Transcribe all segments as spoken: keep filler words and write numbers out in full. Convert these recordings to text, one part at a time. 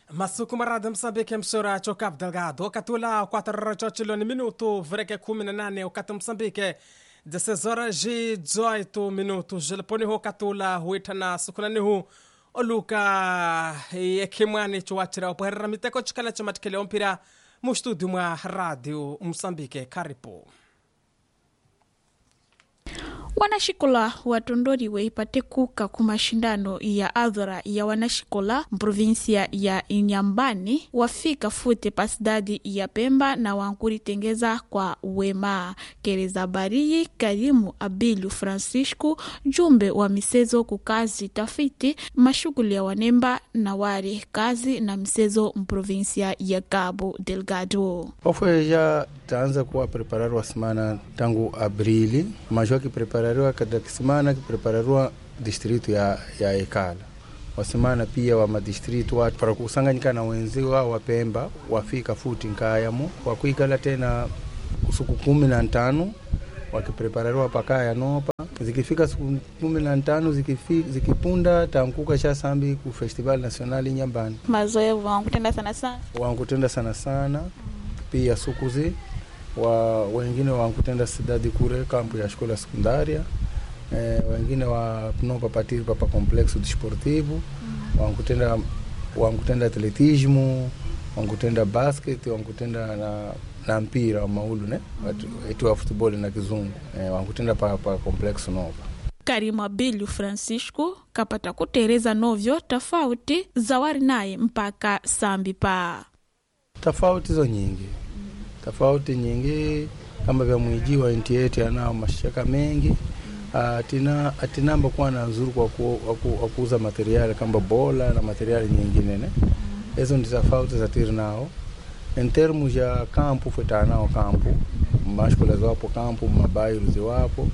Masuku marada Msambike msura chokab delgado katula quatro chochiloni minuto vreke kumi na nane ukati Msambike dezesseis horas e dezoito minutos Japoni ho katula huitana sukunani hu oluka ekimwani chuachira operra miteko chikala chamatikele ompira mu studio mwa radio Msambike. Karibu. Wanashikola watondoriwe ipate kuka kumashindano ya adhura ya wanashikola provinsia ya Inhambane wafika fute pasidadi ya Pemba na wankuri tengeza kwa wema. Kereza Bariyi Karimu Abilu Francisco jumbe wa misezo kukazi tafiti mashuguli ya wanemba na wari kazi na misezo mprovinsia ya Cabo Delgado. Ofwe ya taanza kuwa prepararwa semana tangu Abrili, majua ki prepararwa kada semana ki prepararwa distrito ya ya Ekala. Wa semana pia wa madistrito watu para kusanganyika na wenziwa wa Pemba wafika futi nkayamo wakuikala tena siku kumi na tano wakiprepararwa pakaya nopa zikifika siku kumi na tano zikifika zikipunda tankuka cha sambi ku festival national Inhambane. Mazoea wangu tenda sana sana wangu tenda sana sana pia sukuzi wa wengine wankutenda sidadi kure kampu ya shkola sekundaria eh, wengine wa nopa patiri papa complexo desportivo mm. wankutenda wankutenda atletismo wankutenda basket wankutenda na na mpira wa maulu ne watu mm. wa football na kizungu eh, wankutenda pa pa complexo nopa. Karimu Abilu Francisco kapata kutereza novyo tofauti zawari naye mpaka sambi pa tofauti zo nyingi tofauti nyingi kama vya mwiji wa inti yetu yanao mashaka mengi atina atinamba kwa na nzuri kwa ku, kuuza materiali kama bola na materiali nyingine ne hizo ndi tofauti za tiri nao in terms ya kampu feta nao kampu mashkola zapo kampu mabayo ziwapo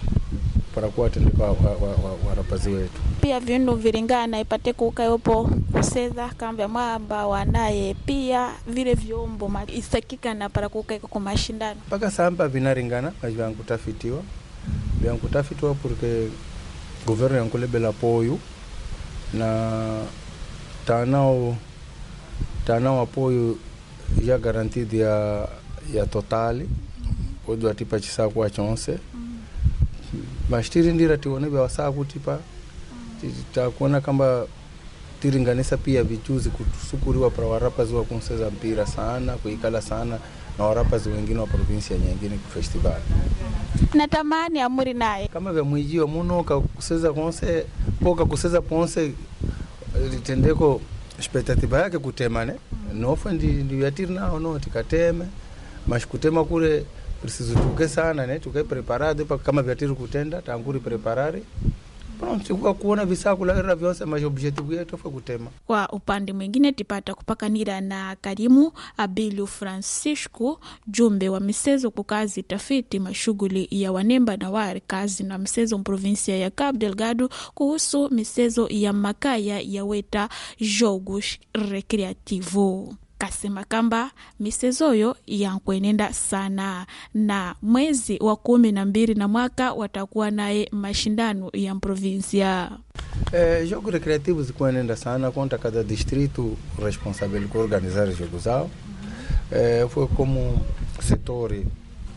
para kuwa tendeka warapazi wa, wa, wa wetu pia vindo viringana ipate kuka yopo kuseza kamba mwamba wanaye pia vile vyombo isakika na para kuka kwa mashindano paka samba vinaringana kwa kutafitiwa vya kutafitiwa porque governo yankulebela apoio na tanao tanao apoio ya garantido ya ya totali odo atipa chisa kwa chonse mas tiri ndira tione bya wasaa kutipa tutakuona kamba tiringanisa pia vichuzi kutusukuriwa para warapazi wa kunseza mpira sana kuikala sana na warapazi wengine wa provinsia nyingine ku festival. Natamani amuri naye kama vya mwiji wa muno ka kuseza konse poka kuseza ponse litendeko expectativa yake kutemane mm. nofa ndi ndi yatiri nao no tikateme mas kutema kule preciso tuke sana ne tuke preparado pa kama vyatiri kutenda tanguri preparare pronto kwa kuona visakula era vyose mas objetivo yetu fa kutema. Kwa upande mwingine tipata kupakanira na Karimu Abilu Francisco jumbe wa misezo kukazi tafiti mashuguli ya wanemba na wari kazi na misezo provinsia ya Cabo Delgado kuhusu misezo ya makaya ya weta jogos recreativo. Kasema kamba misezoyo yankwenenda sana na mwezi wa kumi na mbili na mwaka watakuwa naye mashindano ya provinsia. Eh, jogo recreativo zikwenenda sana conta cada distrito responsável por organizar jogos zao. Eh, foi como setori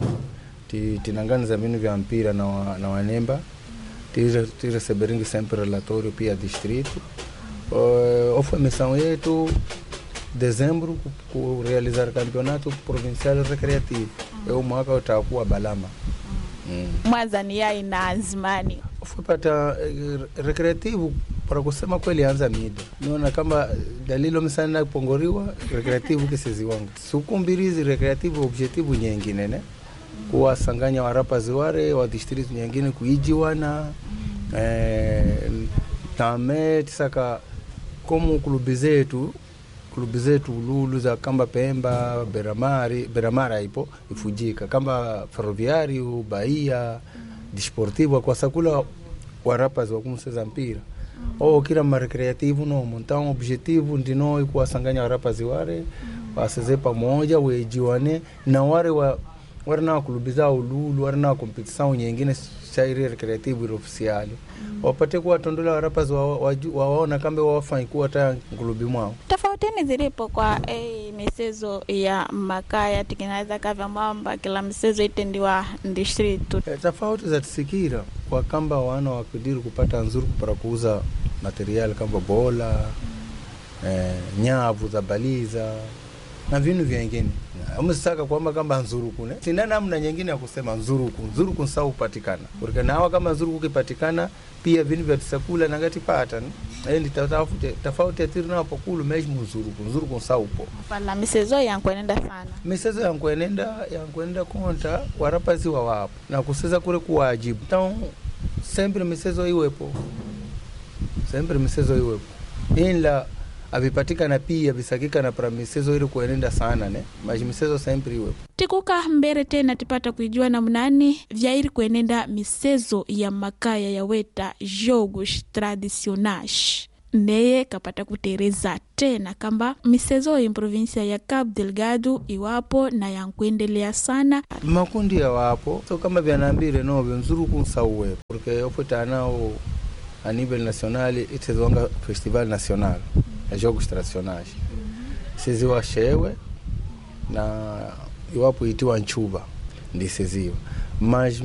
ti tinangana minu vya mpira na wa, na wanemba ti ti receberingi sempre relatório pia distrito. Eh, ofwe missão yetu dezembro ku realizar campeonato provincial recreativo mm. eu mwaka utakuwa Balama mm. mwanza ni yai na azimani ufupata eh, recreativo para kusema kweli anza mida niona kama dalilo msana kupongoriwa recreativo kisiziwanga sukumbirizi recreativo objetivo nyingine ne kuwasanganya warapazi ware wa district nyingine kuijiwana mm. eh tame tisaka komu klubi zetu klubi zetu lulu za kamba Pemba Beramari Beramara ipo ifujika kamba Ferroviario Bahia Desportivo kwa sakula warapazi wa kumseza mpira mm. au kila ma recreativo no montar objetivo ndino kuwasanganya warapazi ware mm. waseze pamoja wejiwane na ware wa ware na klubi za lulu ware na competição nyingine shairi recreativo oficial mm. wapate kuwa tondola warapazi waona wa, wa, kambe wafanye kuwa ta klubi mwao. Tofautini zilipo kwa eh, michezo ya makaya tikinaweza kavya mwamba kila michezo itendiwa district. E, tofauti za tisikira kwa kamba wana wakidiri kupata nzuru para kuuza material kama bola, e, nyavu za baliza na vinu vingine. Umesaka kwamba kamba nzuruku ne sina namna nyingine ya kusema nzuruku nzuruku sawa upatikana porque nawa kama nzuruku kipatikana pia vinu vya tisakula na ngati pata ndi tofauti tofauti atirina hapo kulu meji nzuruku nzuruku sawa upo pala misezo yankwenda sana misezo yankwenda yankwenda konta warapazi wa wapo na kuseza kule kuwajibu tao sempre misezo iwepo sempre misezo iwepo ila avipatikana pia visakika na para misezo ili kuenenda sana ne maji misezo sempre iwepo. Tikuka mbere tena tipata kuijua na mnani vya ili kuenenda misezo ya makaya ya weta jogos tradicionais. Neye kapata kutereza tena kamba misezo ya provincia ya Cabo Delgado iwapo na yankuendelea sana. Makundi ya wapo so kama vyanambire no nzuruku sauwe porque ofota nao a nível nacional itezonga festival nacional ya jogos tradicionais. Mm-hmm. Seziwa shewe na iwapo itiwa nchuba ndi seziwa. Mas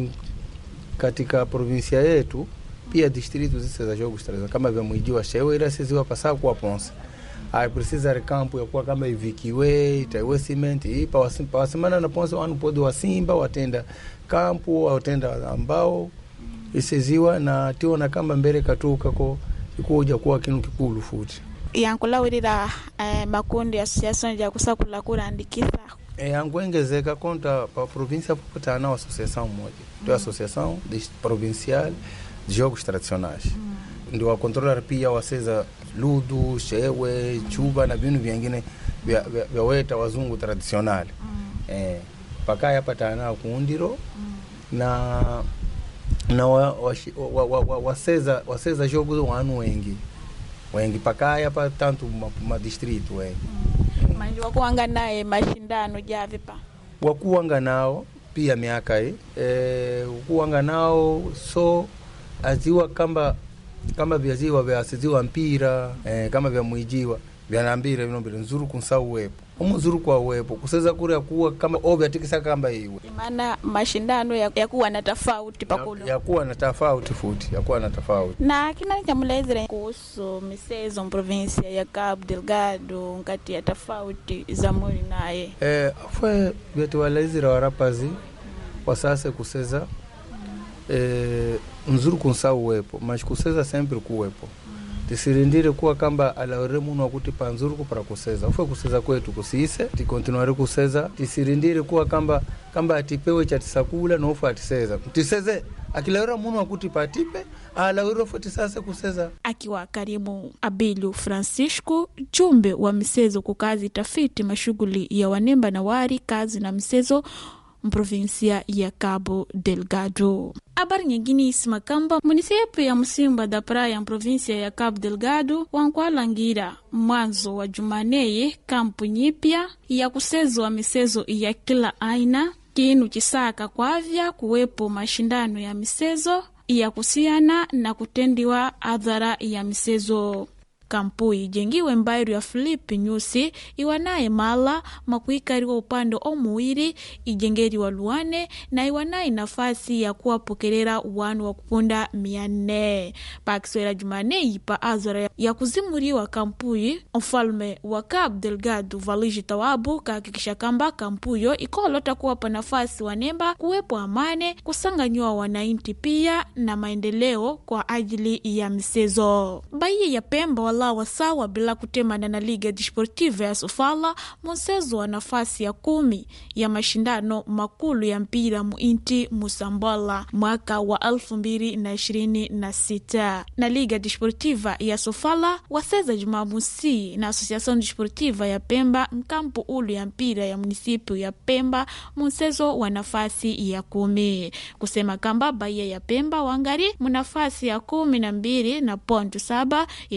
katika provincia yetu pia distrito zise za jogos tradicionais kama vya mwijiwa shewe ila seziwa pasaa kuwa ponsa. Ai precisa campo ya kuwa kama ivikiwe, itaiwe cement, ipa wasimpa wasimana na ponsa wanu podi wa simba watenda campo watenda ambao iseziwa na tiona kama mbere katuka ko ikuja kuwa kinu kikulu futi. Yankula wirira eh, makundi ya association ya kusakula kula andikisa. E yanguengezeka konta pa província popota na associação moja. Mm. Do associação de provincial de jogos tradicionais. Mm. Ndio wa controller pia waseza ludo, shewe, chuba na vinu vingine vya, vya, vya weta wazungu tradicional. Mm. Eh pakaya patana kuundiro. Mm. Na na wa, wa, wa, wa, wa, waseza waseza jogos wanu wengi. Wengi pakaya pa tanto ma, ma distrito wengi. Mm. Manji wakuanga nae mashindano javipa. Wakuanga nao pia miaka hii. Eh wakuanga nao so aziwa kamba kama vyaziwa vya asiziwa mpira, eh, kama vya muijiwa vya nambira vinombele nzuru kunsau wepo. Omu nzuru kwa wepo kuseza kure kuwa kama ovya tikisa kamba iwe. Maana mashindano ya, ya kuwa na tofauti pakulu. Ya, ya kuwa na tofauti futi, ya kuwa na tofauti. Na kina chamulezere kuhusu misezo provincia ya Cabo Delgado ngati ya tofauti za muri naye. Eh fwe vyetu walezira warapazi wasase kuseza eh nzuru kunsau wepo, mas kuseza sempre kuwepo. Tisirindire kuwa kamba alaore muno wakuti pa nzuru kupara kuseza. Ufe kuseza kwetu kusise, tikontinuare kuseza. Tisirindire kuwa kamba kamba atipewe cha tisakula na ufe atiseza. Tiseze, akilaora muno wakuti pa atipe, alaore ufe tisase kuseza. Akiwa karimu Abilu Francisco, jumbe wa misezo kukazi tafiti mashuguli ya wanemba na wari kazi na misezo provincia ya Cabo Delgado. Habari nyingine isima kamba munisipu ya Musimba da Praia provincia ya Cabo Delgado wankwalangira mwanzo wa Jumaneye kampu nyipya ya kusezo wa misezo ya kila aina kinu chisaka kwavya kuwepo mashindano ya misezo ya kusiana na kutendiwa adhara ya misezo. Kampui jengiwe mbairu ya Filipi Nyusi iwanaye mala makuikari wa upando omuwiri ijengeri wa Luane na iwanaye nafasi ya kuwapokelera wanu wa kupunda miane. Pakiswela Jumane ipa azara ya kuzimuriwa Kampui mfalme wa Cabo Delgado Valigi Tawabu kakikisha kamba Kampuyo ikolota kuwapa nafasi wanemba kuwepo amane kusanganywa wanainti pia na maendeleo kwa ajili ya misezo. Bayi ya Pemba wala wasawa bila kutemana na Liga Desportiva ya Sofala msezo wa nafasi ya kumi ya mashindano makulu ya mpira muinti Musambala mwaka wa elfu mbili na ishirini na sita. Na Liga Desportiva ya Sofala waseza Jumamosi na Associação Desportiva ya Pemba mkampu ulu ya mpira ya munisipu ya Pemba msezo wa nafasi ya kumi. Kusema kamba Bahia ya Pemba wangari munafasi ya kumi na mbili na pontu saba ili kamba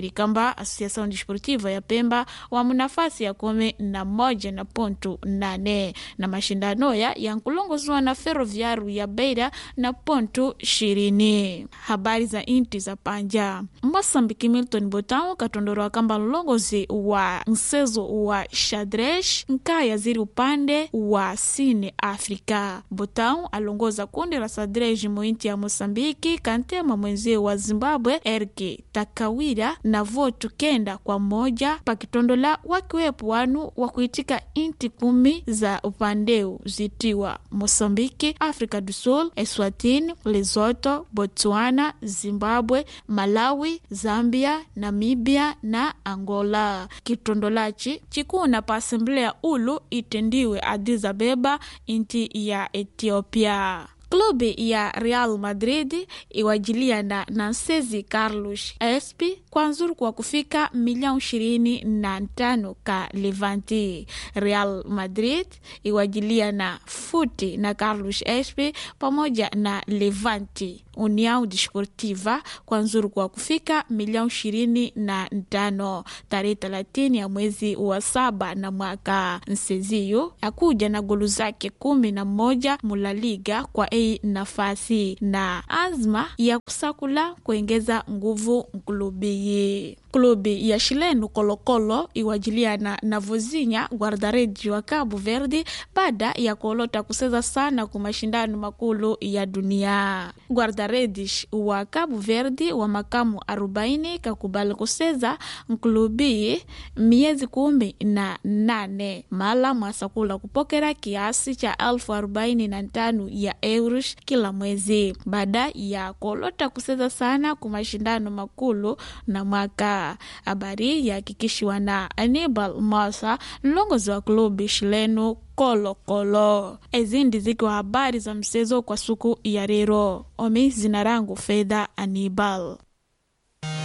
Pemba, Associação Desportiva ya Pemba wamu nafasi ya kumi na moja na pontu nane, na mashindano ya yankulongozwa na Ferroviário ya Beira na pontu ishirini. Habari za inti za panja. Moçambique Milton Botão katondorwa kamba mlongozi wa msezo wa xadrez nkaya ziri upande wa Sine Afrika. Botão alongoza kundi la xadrez muinti ya Moçambique kantema mwenzie wa Zimbabwe Erke Takawira na votu kenda kwa moja, pakitondola wakiwepo wanu wa kuitika inti kumi za upandeu zitiwa Moçambique, Afrika do Sul, Eswatini, Lesotho, Botswana, Zimbabwe, Malawi, Zambia, Namibia na Angola. Kitondolachi chikuna pa Asamblea ulu itendiwe Addis Abeba inti ya Ethiopia. Klubi ya Real Madrid iwajilia na Nansezi Carlos Espi kwa nzuru kwa kufika milioni ishirini na tano ka Levante. Real Madrid iwajilia na Futi na Carlos Espi pamoja na Levante União Desportiva kwa nzuru kwa kufika milioni ishirini na tano tarehe thelathini ya mwezi wa saba na mwaka. Nseziyo akuja na golu zake kumi na moja mula liga kwa ei nafasi na azma ya kusakula kuengeza nguvu nkulubi. Klubi ya Chileno Colo-Colo iwajiliana na Vozinha Guarda-Redes wa Cabo Verde baada ya kolota kuseza sana kwa mashindano makulu ya dunia. Guarda-Redes wa Cabo Verde wa makamu arobaini kakubali kuseza nkulubi miezi kumi na nane mala mwasakula kupokera kiasi cha elfu arobaini na tano ya euros kila mwezi baada ya kolota kuseza sana kwa mashindano makulu na mwaka. Habari ya kikishiwa na Anibal Masa, mlongozi wa klubi Chileno Colo-Colo. Ezindi zikiwa habari za msezo kwa suku ya rero. Omi zinarangu Fedha Anibal.